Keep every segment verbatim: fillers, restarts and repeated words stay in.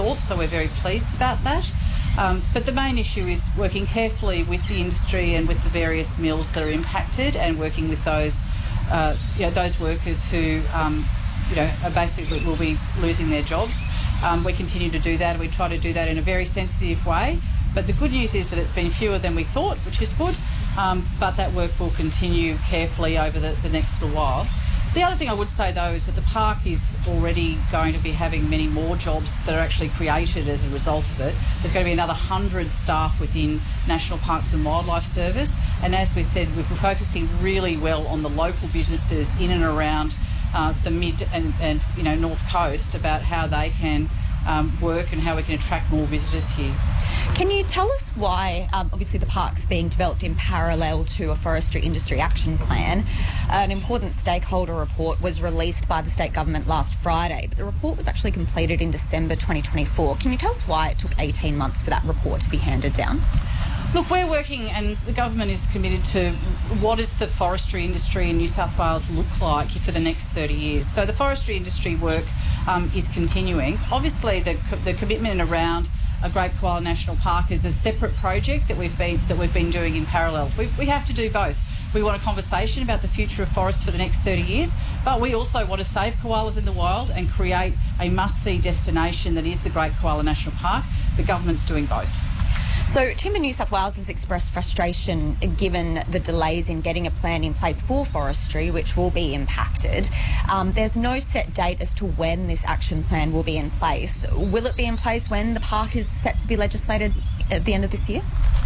thought, so we're very pleased about that. Um, but the main issue is working carefully with the industry and with the various mills that are impacted, and working with those, uh, you know, those workers who, um, you know, are basically will be losing their jobs. Um, we continue to do that, and we try to do that in a very sensitive way. But the good news is that it's been fewer than we thought, which is good, um, but that work will continue carefully over the, the next little while. The other thing I would say, though, is that the park is already going to be having many more jobs that are actually created as a result of it. There's going to be another one hundred staff within National Parks and Wildlife Service, and as we said, we're focusing really well on the local businesses in and around uh, the mid and, and you know north coast about how they can um, work and how we can attract more visitors here. Can you tell us why, um, obviously the park's being developed in parallel to a forestry industry action plan? An important stakeholder report was released by the state government last Friday, but the report was actually completed in December twenty twenty-four. Can you tell us why it took eighteen months for that report to be handed down? Look, we're working, and the government is committed to what does the forestry industry in New South Wales look like for the next thirty years. So the forestry industry work um, is continuing. Obviously, the, the commitment around a Great Koala National Park is a separate project that we've been that we've been doing in parallel. We, we have to do both. We want a conversation about the future of forests for the next thirty years, but we also want to save koalas in the wild and create a must-see destination that is the Great Koala National Park. The government's doing both. So Timber New South Wales has expressed frustration given the delays in getting a plan in place for forestry, which will be impacted. Um, there's no set date as to when this action plan will be in place. Will it be in place when the park is set to be legislated at the end of this year?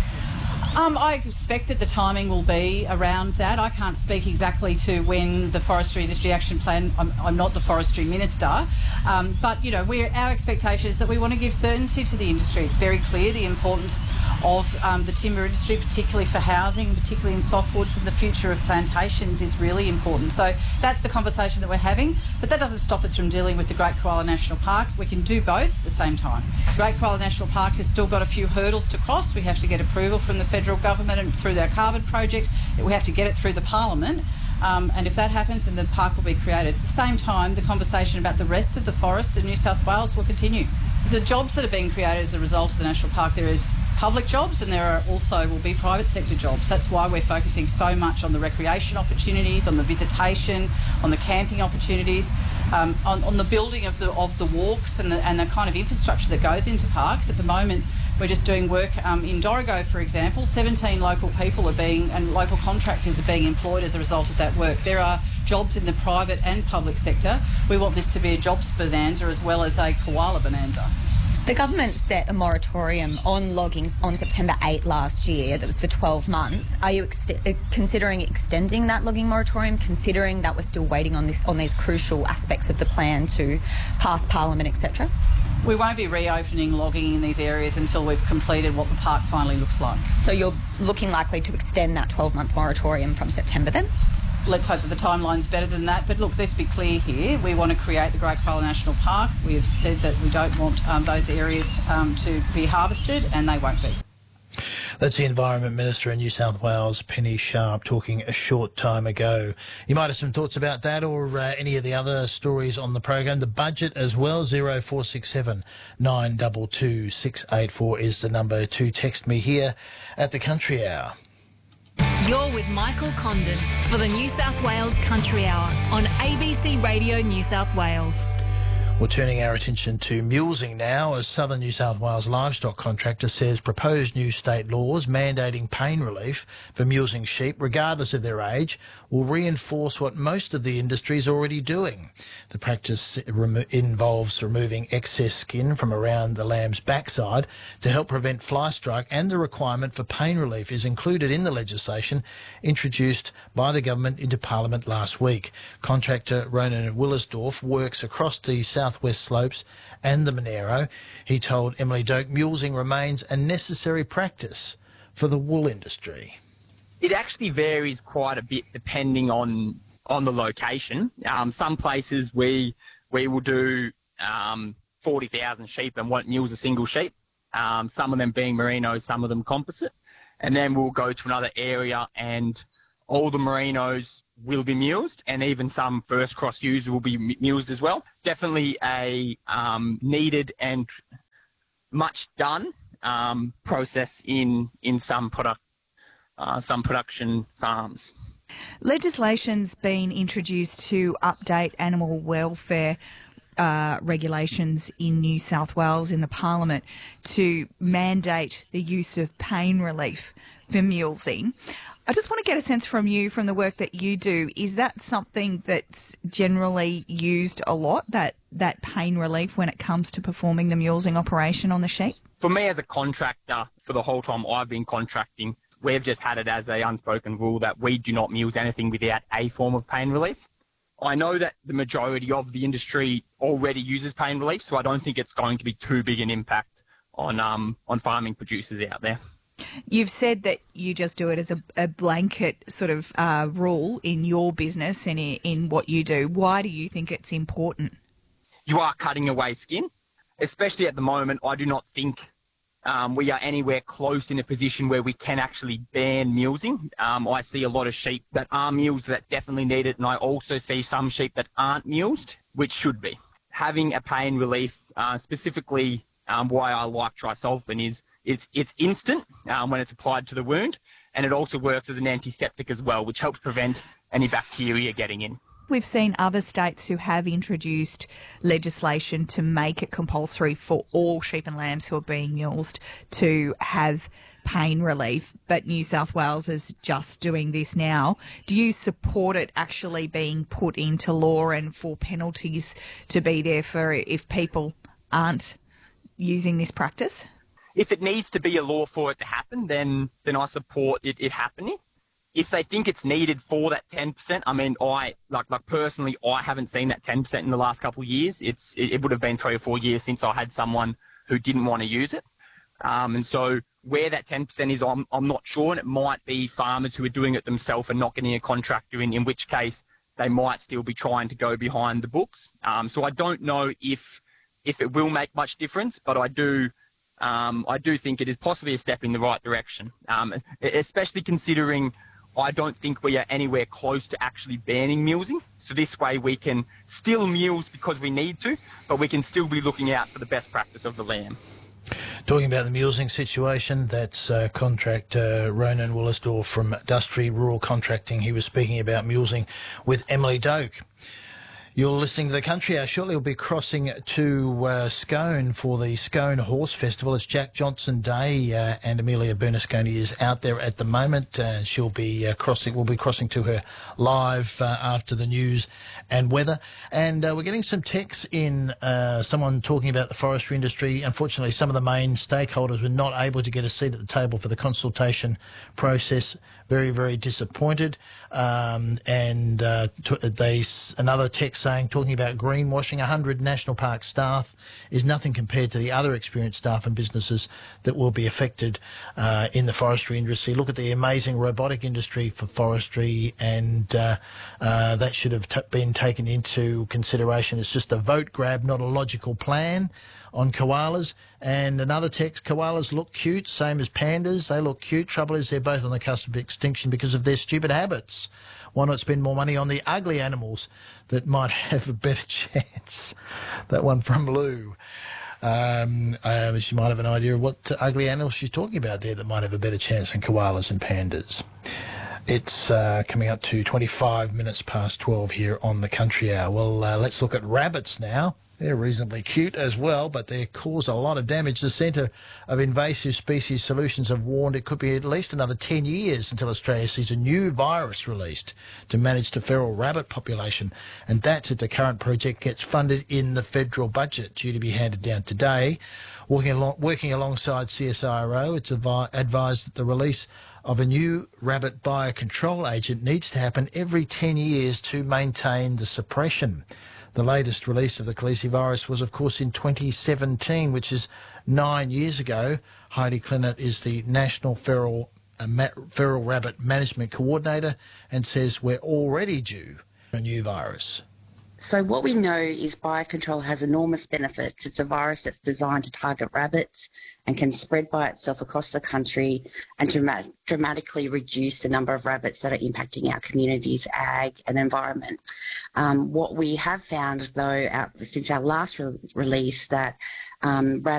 Um, I expect that the timing will be around that. I can't speak exactly to when the Forestry Industry Action Plan, I'm, I'm not the Forestry Minister, um, but you know, we're, our expectation is that we want to give certainty to the industry. It's very clear the importance of um, the timber industry, particularly for housing, particularly in softwoods, and the future of plantations is really important. So that's the conversation that we're having, but that doesn't stop us from dealing with the Great Koala National Park. We can do both at the same time. Great Koala National Park has still got a few hurdles to cross. We have to get approval from the federal government and through their carbon project. We have to get it through the parliament. Um, and if that happens, then the park will be created. At the same time, the conversation about the rest of the forests in New South Wales will continue. The jobs that are being created as a result of the national park, there is public jobs and there are also will be private sector jobs. That's why we're focusing so much on the recreation opportunities, on the visitation, on the camping opportunities, um, on, on the building of the of the walks and the, and the kind of infrastructure that goes into parks. At the moment, we're just doing work um, in Dorrigo, for example. seventeen local people are being, and local contractors are being employed as a result of that work. There are jobs in the private and public sector. We want this to be a jobs bonanza as well as a koala bonanza. The government set a moratorium on logging on September eighth last year that was for twelve months. Are you ex- considering extending that logging moratorium, considering that we're still waiting on this on these crucial aspects of the plan to pass Parliament, et cetera? We won't be reopening logging in these areas until we've completed what the park finally looks like. So you're looking likely to extend that twelve-month moratorium from September then? Let's hope that the timeline's better than that. But look, let's be clear here. We want to create the Great Koala National Park. We have said that we don't want um, those areas um, to be harvested, and they won't be. That's the Environment Minister in New South Wales, Penny Sharp, talking a short time ago. You might have some thoughts about that or uh, any of the other stories on the program. The budget as well, zero four six seven nine two two six eight four is the number to text me here at the Country Hour. You're with Michael Condon for the New South Wales Country Hour on A B C Radio New South Wales. We're turning our attention to mulesing now, as Southern New South Wales livestock contractor says proposed new state laws mandating pain relief for mulesing sheep, regardless of their age, will reinforce what most of the industry is already doing. The practice remo- involves removing excess skin from around the lamb's backside to help prevent fly strike, and the requirement for pain relief is included in the legislation introduced by the government into Parliament last week. Contractor Ronan Willersdorf works across the southwest slopes and the Monero. He told Emily Doak mulesing remains a necessary practice for the wool industry. It actually varies quite a bit depending on on the location. Um, some places we we will do um, forty thousand sheep and won't muse a single sheep, um, some of them being merino, some of them composite. And then we'll go to another area and all the merinos will be mulesed, and even some first cross ewes will be mulesed as well. Definitely a um, needed and much done um, process in in some product uh, some production farms. Legislation's been introduced to update animal welfare uh, regulations in New South Wales in the Parliament to mandate the use of pain relief for mulesing. I just want to get a sense from you, from the work that you do, is that something that's generally used a lot, that, that pain relief when it comes to performing the mulesing operation on the sheep? For me as a contractor, for the whole time I've been contracting, we've just had it as a unspoken rule that we do not muse anything without a form of pain relief. I know that the majority of the industry already uses pain relief, so I don't think it's going to be too big an impact on um, on farming producers out there. You've said that you just do it as a, a blanket sort of uh, rule in your business and in, in what you do. Why do you think it's important? You are cutting away skin, especially at the moment. I do not think um, we are anywhere close in a position where we can actually ban mulesing. Um, I see a lot of sheep that are mulesed that definitely need it, and I also see some sheep that aren't mulesed, which should be. Having a pain relief, uh, specifically um, why I like trisulfan is It's, it's instant um, when it's applied to the wound, and it also works as an antiseptic as well, which helps prevent any bacteria getting in. We've seen other states who have introduced legislation to make it compulsory for all sheep and lambs who are being mulesed to have pain relief, but New South Wales is just doing this now. Do you support it actually being put into law and for penalties to be there for if people aren't using this practice? If it needs to be a law for it to happen, then then I support it, it happening. If they think it's needed for that ten percent, I mean, I like like personally, I haven't seen that ten percent in the last couple of years. It's it, it would have been three or four years since I had someone who didn't want to use it. Um, and so where that ten percent is, I'm I'm not sure, and it might be farmers who are doing it themselves and not getting a contractor in, in which case they might still be trying to go behind the books. Um, so I don't know if if it will make much difference, but I do. Um, I do think it is possibly a step in the right direction, um, especially considering I don't think we are anywhere close to actually banning mulesing. So this way we can still muse because we need to, but we can still be looking out for the best practice of the lamb. Talking about the mulesing situation, that's uh, contractor Ronan Willisdorf from Dustry Rural Contracting. He was speaking about mulesing with Emily Doak. You're listening to The Country Hour. Shortly we'll be crossing to uh, Scone for the Scone Horse Festival. It's Jack Johnson Day uh, and Amelia Bernasconi is out there at the moment. Uh, she'll be uh, crossing, we'll be crossing to her live uh, after the news and weather. And uh, we're getting some texts in, uh, someone talking about the forestry industry. Unfortunately, some of the main stakeholders were not able to get a seat at the table for the consultation process. Very, very disappointed. Um, and uh, t- they another text saying, talking about greenwashing, one hundred National Park staff is nothing compared to the other experienced staff and businesses that will be affected uh, in the forestry industry. Look at the amazing robotic industry for forestry, and uh, uh, that should have t- been taken into consideration. It's just a vote grab, not a logical plan on koalas. And another text, koalas look cute, same as pandas. They look cute. Trouble is they're both on the cusp of extinction because of their stupid habits. Why not spend more money on the ugly animals that might have a better chance? That one from Lou. Um, uh, she might have an idea of what ugly animals she's talking about there that might have a better chance than koalas and pandas. It's uh, coming up to twenty-five minutes past twelve here on the Country Hour. Well, uh, let's look at rabbits now. They're reasonably cute as well, but they cause a lot of damage. The Centre of Invasive Species Solutions have warned it could be at least another ten years until Australia sees a new virus released to manage the feral rabbit population. And that's if the current project gets funded in the federal budget, due to be handed down today. Working, along, working alongside C S I R O, it's avi- advised that the release of a new rabbit biocontrol agent needs to happen every ten years to maintain the suppression. The latest release of the calicivirus was, of course, in twenty seventeen, which is nine years ago. Heidi Clinett is the National Feral, uh, Ma- Feral Rabbit Management Coordinator and says we're already due a new virus. So what we know is biocontrol has enormous benefits. It's a virus that's designed to target rabbits and can spread by itself across the country and dram- dramatically reduce the number of rabbits that are impacting our communities, ag and environment. Um, what we have found, though, out, since our last re- release, that um, rabbits